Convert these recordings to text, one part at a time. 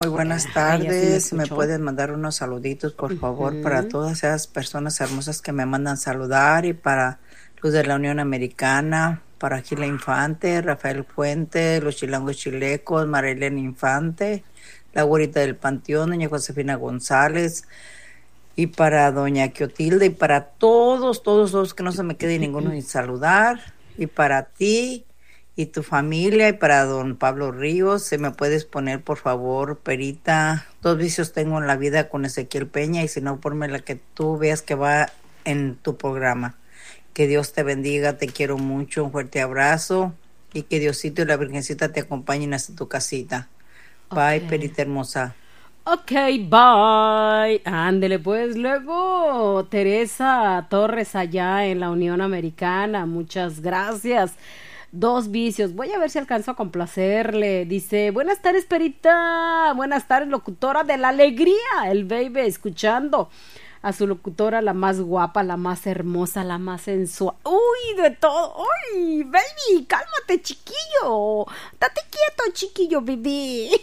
Muy buenas Ella sí me tardes. ¿Me escuchó. pueden mandar unos saluditos, por favor, para Ujú. todas esas personas hermosas que me mandan saludar y para los de la Unión Americana, para Gila Infante, Rafael Fuente, los Chilangos Chilecos, Marilena Infante, la güerita del Panteón, doña Josefina González, y para doña Quiotilde, y para todos, que no se me quede ninguno sin saludar, y para ti y tu familia, y para don Pablo Ríos. ¿Se me puedes poner, por favor, Perita? Dos vicios tengo en la vida con Ezequiel Peña, y si no, ponme la que tú veas que va en tu programa. Que Dios te bendiga, te quiero mucho, un fuerte abrazo, y que Diosito y la Virgencita te acompañen hasta tu casita. Ok. Bye, Perita hermosa. Ok, bye. Ándele, pues luego Teresa Torres allá en la Unión Americana. Muchas gracias. Dos vicios. Voy a ver si alcanzo a complacerle. Dice, buenas tardes, Perita. Buenas tardes, locutora de la alegría. El baby escuchando a su locutora, la más guapa, la más hermosa, la más sensual. Uy, de todo. Uy, baby, cálmate, chiquillo. Date quieto, chiquillo, bebé.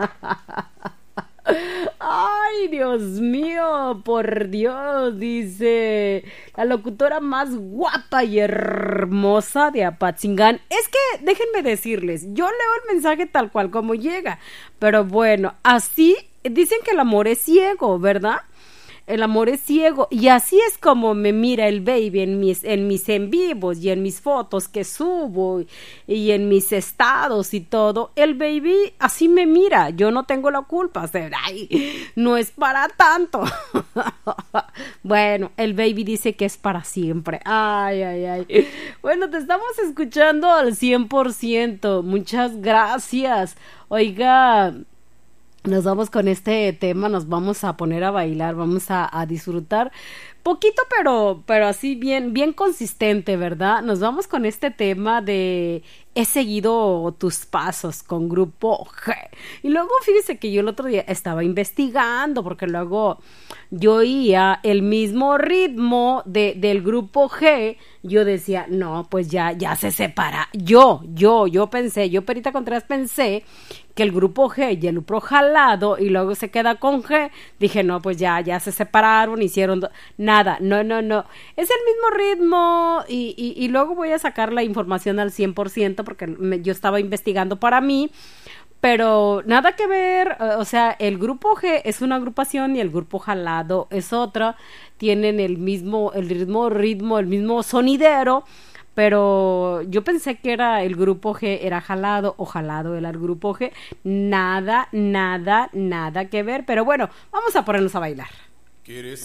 Ay, Dios mío, por Dios, dice la locutora más guapa y hermosa de Apatzingán. Es que déjenme decirles, yo leo el mensaje tal cual como llega, pero bueno, así dicen que el amor es ciego, ¿verdad? El amor es ciego y así es como me mira el baby en mis en vivos y en mis fotos que subo y en mis estados y todo. El baby así me mira, yo no tengo la culpa. O sea, ay, no es para tanto. Bueno, el baby dice que es para siempre. Ay, ay, ay. Bueno, te estamos escuchando al 100%. Muchas gracias. Oiga, nos vamos con este tema, nos vamos a poner a bailar, vamos a disfrutar poquito, pero así bien, bien consistente, ¿verdad? Nos vamos con este tema de he seguido tus pasos con Grupo G. Y luego fíjese que yo el otro día estaba investigando, porque luego yo oía el mismo ritmo del Grupo G. Yo decía, no, pues ya se separa. Yo pensé, yo Perita Contreras pensé que el grupo G y el grupo Jalado y luego se queda con G. Dije, no, pues ya se separaron, hicieron nada, no. Es el mismo ritmo y luego voy a sacar la información al 100% porque yo estaba investigando para mí, pero nada que ver, o sea, el grupo G es una agrupación y el grupo Jalado es otra, tienen el mismo ritmo, el mismo sonidero, pero yo pensé que era el grupo G, era Jalado, o Jalado era el grupo G. Nada que ver, pero bueno, vamos a ponernos a bailar. ¿Quieres